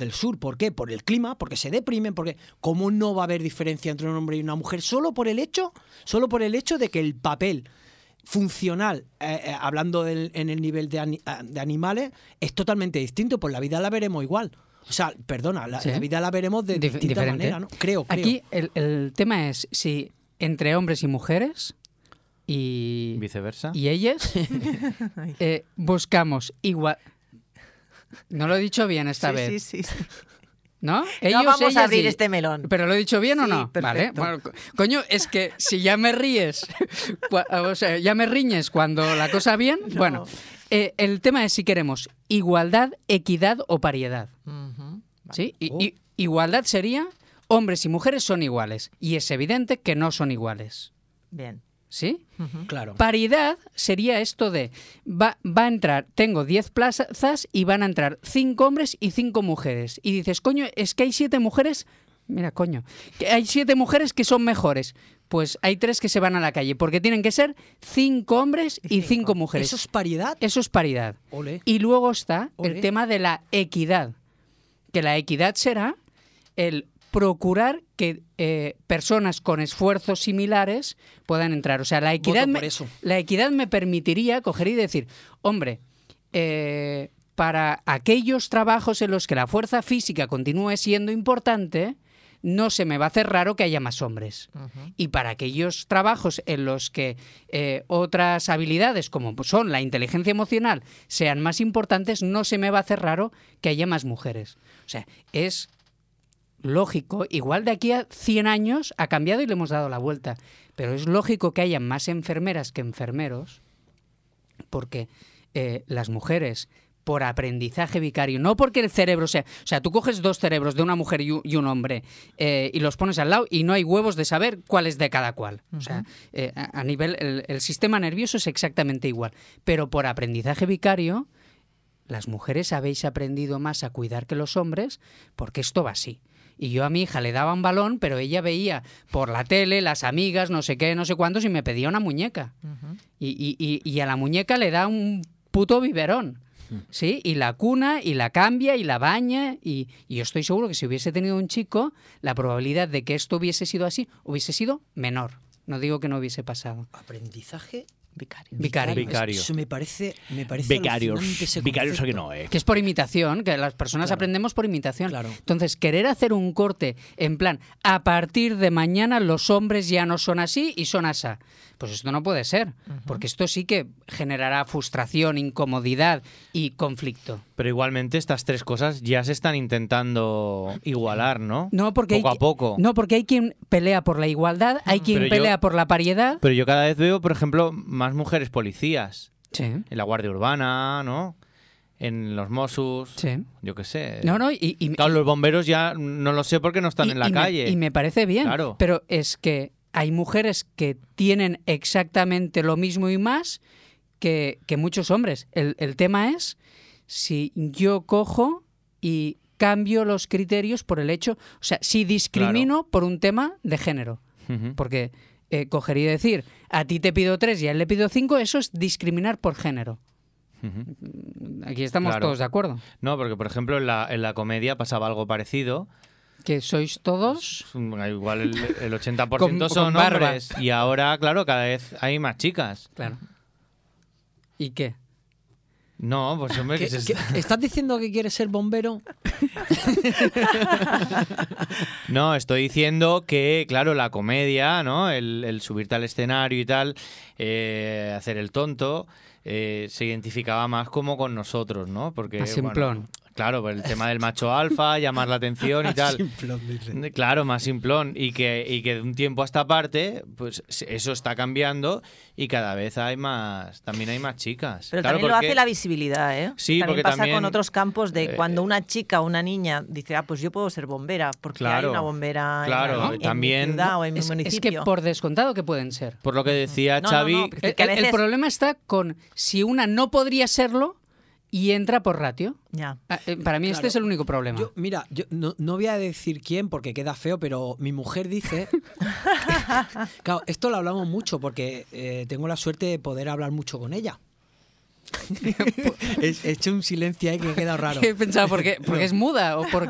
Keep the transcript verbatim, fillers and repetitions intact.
del sur. ¿Por qué? Por el clima, porque se deprimen, porque ¿cómo no va a haber diferencia entre un hombre y una mujer? Solo por el hecho, solo por el hecho de que el papel funcional, eh, eh, hablando del, en el nivel de, ani- de animales, es totalmente distinto. Pues la vida la veremos igual. O sea, perdona, la, Sí. la vida la veremos de Dif- distinta diferente. manera, ¿no? Creo, creo. Aquí el, el tema es si entre hombres y mujeres y, Viceversa. y ellas eh, buscamos igual... No lo he dicho bien esta Sí, vez, sí, sí, sí. ¿no? No vamos ellas a abrir y- este melón. ¿Pero lo he dicho bien o Sí, no? Vale. perfecto. Bueno, co- coño, es que si ya me ríes, cua- o sea, ya me riñes cuando la cosa bien, No. bueno, eh, el tema es si queremos igualdad, equidad o paridad. Ujú. ¿Sí? I- Oh. i- igualdad sería hombres y mujeres son iguales y es evidente que no son iguales. Bien. ¿Sí? Ujú. Claro. Paridad sería esto de va, va a entrar, tengo diez plazas y van a entrar cinco hombres y cinco mujeres. Y dices, coño, es que hay siete mujeres, mira, coño, que hay siete mujeres que son mejores. Pues hay tres que se van a la calle, porque tienen que ser cinco hombres y, Y cinco. cinco. mujeres. ¿Eso es paridad? Eso es paridad. Ole. Y luego está el Ole. tema de la equidad, que la equidad será el procurar que eh, personas con esfuerzos similares puedan entrar. O sea, la equidad, Voto me, por eso. la equidad me permitiría coger y decir, hombre, eh, para aquellos trabajos en los que la fuerza física continúe siendo importante, no se me va a hacer raro que haya más hombres. Ujú. Y para aquellos trabajos en los que eh, otras habilidades, como son la inteligencia emocional, sean más importantes, no se me va a hacer raro que haya más mujeres. O sea, es lógico, igual de aquí a cien años ha cambiado y le hemos dado la vuelta, pero es lógico que haya más enfermeras que enfermeros, porque eh, las mujeres, por aprendizaje vicario, no porque el cerebro sea... O sea, tú coges dos cerebros de una mujer y un, y un hombre eh, y los pones al lado y no hay huevos de saber cuál es de cada cual. O sea, eh, a, a nivel... El, el sistema nervioso es exactamente igual. Pero por aprendizaje vicario, las mujeres habéis aprendido más a cuidar que los hombres porque esto va así. Y yo a mi hija le daba un balón, pero ella veía por la tele, las amigas, no sé qué, no sé cuántos, y me pedía una muñeca. Ujú. Y, y- y- y a la muñeca le da un puto biberón. ¿Sí? Y la cuna, y la cambia, y la baña. Y, y yo estoy seguro que si hubiese tenido un chico, la probabilidad de que esto hubiese sido así hubiese sido menor. No digo que no hubiese pasado. Aprendizaje Vicario. Vicario. Vicario. Eso me parece, me parece Becarios. alucinante ese Becarios concepto. que no, eh. Que es por imitación, que las personas Claro. aprendemos por imitación. Claro. Entonces, querer hacer un corte en plan, a partir de mañana los hombres ya no son así y son asá. Pues esto no puede ser, porque esto sí que generará frustración, incomodidad y conflicto. Pero igualmente estas tres cosas ya se están intentando igualar, ¿no? No, porque poco hay, a poco. No, porque hay quien pelea por la igualdad, hay quien Pero yo- pelea por la paridad. Pero yo cada vez veo, por ejemplo, más mujeres policías. Sí, En la Guardia Urbana, ¿no? En los Mossos. sí. Yo qué sé. No, no, y, y- Claro, los bomberos ya no lo sé porque no están y- en la y me- calle. y me parece bien, Claro. pero es que hay mujeres que tienen exactamente lo mismo y más que, que muchos hombres. El, el tema es si yo cojo y cambio los criterios por el hecho, o sea, si discrimino por un tema de género. Ujú. Porque eh, cogería y decir, a ti te pido tres y a él le pido cinco, eso es discriminar por género. Ujú. Aquí estamos Claro. todos de acuerdo. No, porque por ejemplo en la, en la comedia pasaba algo parecido. Que sois todos... Igual el, el ochenta por Con- ciento con son barba. hombres. Y ahora, claro, cada vez hay más chicas. Claro. ¿Y qué? No, pues hombre, ¿Qué- que se qué- ¿Estás diciendo que quieres ser bombero? No, estoy diciendo que, claro, la comedia, ¿no? El, el subirte al escenario y tal, eh, hacer el tonto, eh, se identificaba más como con nosotros, ¿no? Porque, Más bueno, simplón. claro, por el tema del macho alfa, llamar la atención y tal. Simplón, dice. Claro, más simplón. Y que, y que de un tiempo a esta parte, pues eso está cambiando y cada vez hay más, también hay más chicas. Pero Claro, también lo porque- hace la visibilidad, ¿eh? Sí, también porque pasa también, con otros campos de eh, cuando una chica o una niña dice, ah, pues yo puedo ser bombera, porque Claro, hay una bombera claro, en, y en también- mi ciudad o en mi Es, es municipio. que por descontado que pueden ser. Por lo que decía No, no, Xavi, no, porque- El, que a el- el veces- problema está con si una no podría serlo y entra por ratio. Ya. Ah, eh, Para mí este Claro. es el único problema. Yo, mira, yo no, no voy a decir quién porque queda feo, pero mi mujer dice... Claro, esto lo hablamos mucho porque eh, tengo la suerte de poder hablar mucho con ella. He he hecho un silencio ahí que queda raro. He pensado, ¿por qué? ¿Porque es muda o por